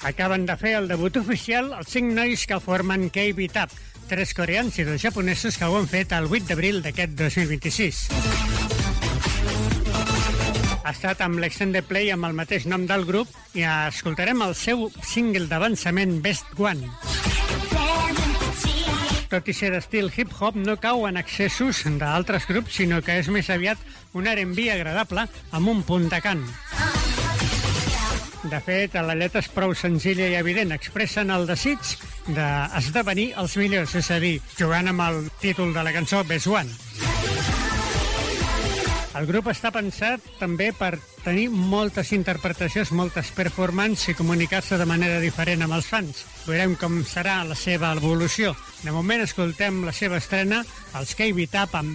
Acaben de fer el debut oficial els 5 nois que formen K-Bitap, 3 coreans i 2 japonesos que ho han fet el 8 d'abril d'aquest 2026. Ha estat amb l'Extended Play amb el mateix nom del grup i escoltarem el seu single d'avançament Best One. Tot i ser d'estil hip-hop, no cau en excessos d'altres grups, sinó que és més aviat un R&B agradable amb un punt de cant. De fet, la lletra és prou senzilla i evident. Expressen el desig d'esdevenir els millors, és a dir, jugant amb el títol de la cançó Best One. El grup està pensat també per tenir moltes interpretacions, moltes performances i comunicar-se de manera diferent amb els fans. Veurem com serà la seva evolució. De moment escoltem la seva estrena, els K-Bitap amb